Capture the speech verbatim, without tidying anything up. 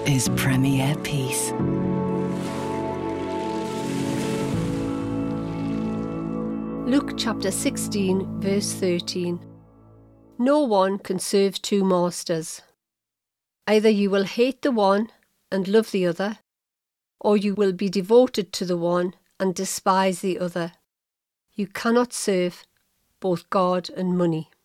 is Premier Peace. Luke chapter sixteen, verse thirteen. No one can serve two masters. Either you will hate the one and love the other, or you will be devoted to the one and despise the other. You cannot serve both God and money.